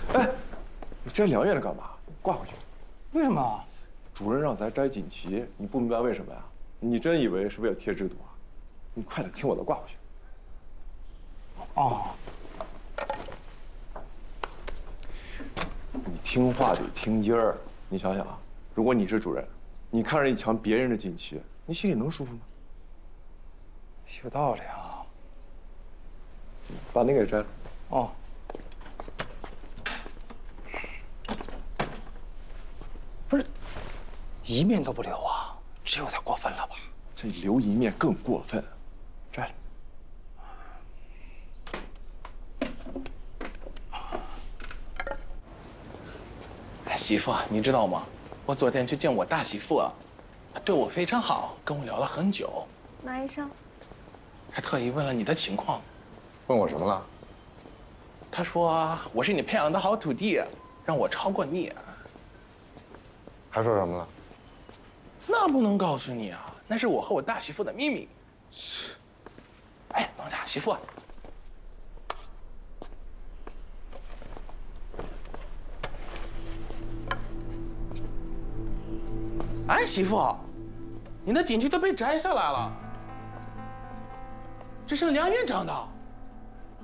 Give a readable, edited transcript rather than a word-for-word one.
哎，你摘梁叶的干嘛？挂回去。 为什么？ 主任让咱摘锦旗，你不明白为什么呀？你真以为是为了贴制度啊？你快点听我的，挂回去。 哦。 你听话得听音儿。你想想啊，如果你是主任，你看着一墙别人的锦旗，你心里能舒服吗？ 有道理啊。 把那个给摘了。 哦。不是，一面都不留啊，这有点过分了吧？ 这留一面更过分，摘了。 哎，媳妇，你知道吗？我昨天去见我大媳妇了，她对我非常好，跟我聊了很久。 马医生， 还特意问了你的情况。 问我什么了？ 她说我是你培养的好徒弟，让我超过你。 还说什么了？ 那不能告诉你啊，那是我和我大媳妇的秘密。哎，等一下，媳妇。哎，媳妇，你的锦旗都被摘下来了，这是梁院长的。